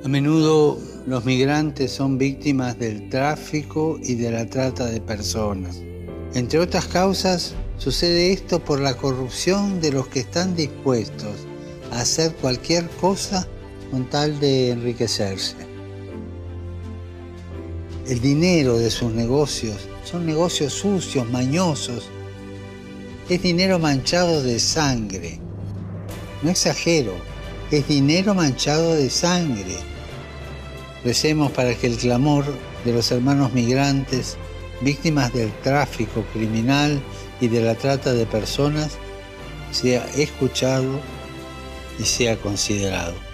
A menudo los migrantes son víctimas del tráfico y de la trata de personas. Entre otras causas, sucede esto por la corrupción de los que están dispuestos a hacer cualquier cosa con tal de enriquecerse. El dinero de sus negocios son negocios sucios, mañosos. Es dinero manchado de sangre. No exagero, es dinero manchado de sangre. Recemos para que el clamor de los hermanos migrantes, víctimas del tráfico criminal y de la trata de personas, sea escuchado y sea considerado.